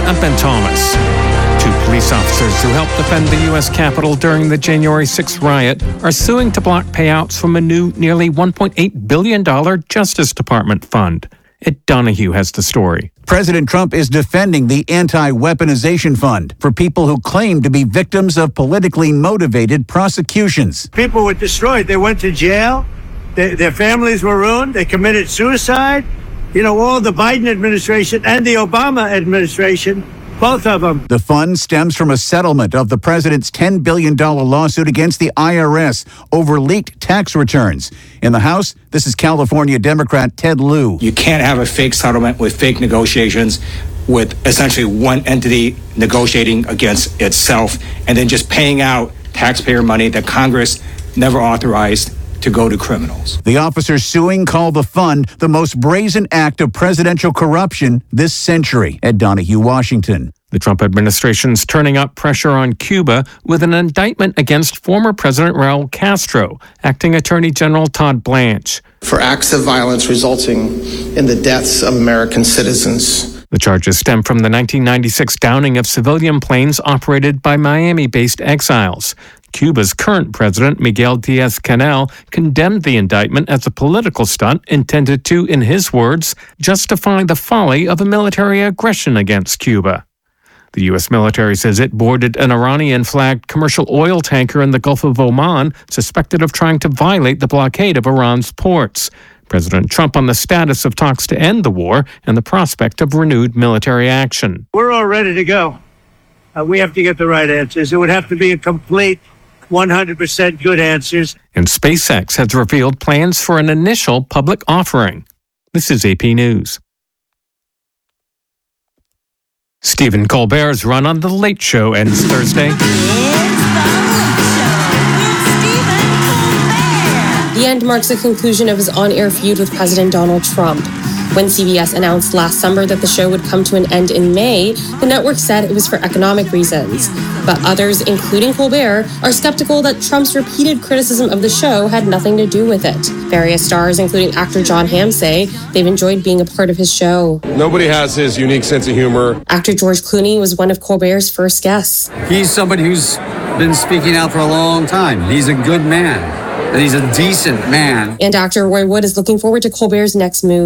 I'm Ben Thomas. Two police officers who helped defend the U.S. Capitol during the January 6th riot are suing to block payouts from a new nearly $1.8 billion Justice Department fund. Ed Donahue has the story. President Trump is defending the anti-weaponization fund for people who claim to be victims of politically motivated prosecutions. People were destroyed. They went to jail. Their families were ruined. They committed suicide. You know, all the Biden administration and the Obama administration, both of them. The fund stems from a settlement of the president's $10 billion lawsuit against the IRS over leaked tax returns. In the House, this is California Democrat Ted Lieu. You can't have a fake settlement with fake negotiations with essentially one entity negotiating against itself and then just paying out taxpayer money that Congress never authorized to go to criminals. The officers suing call the fund the most brazen act of presidential corruption this century. Ed Donahue, Washington. The Trump administration's turning up pressure on Cuba with an indictment against former President Raul Castro, Acting Attorney General Todd Blanche. For acts of violence resulting in the deaths of American citizens. The charges stem from the 1996 downing of civilian planes operated by Miami-based exiles. Cuba's current president, Miguel Diaz-Canel, condemned the indictment as a political stunt intended to, in his words, justify the folly of a military aggression against Cuba. The U.S. military says it boarded an Iranian-flagged commercial oil tanker in the Gulf of Oman, suspected of trying to violate the blockade of Iran's ports. President Trump on the status of talks to end the war and the prospect of renewed military action. We're all ready to go. We have to get the right answers. It would have to be a complete 100% good answers. And SpaceX has revealed plans for an initial public offering. This is AP News. Stephen Colbert's run on The Late Show ends Thursday. The end marks the conclusion of his on-air feud with President Donald Trump. When CBS announced last summer that the show would come to an end in May, the network said it was for economic reasons. But others, including Colbert, are skeptical that Trump's repeated criticism of the show had nothing to do with it. Various stars, including actor Jon Hamm, say they've enjoyed being a part of his show. Nobody has his unique sense of humor. Actor George Clooney was one of Colbert's first guests. He's somebody who's been speaking out for a long time. He's a good man, and he's a decent man. And actor Roy Wood is looking forward to Colbert's next move.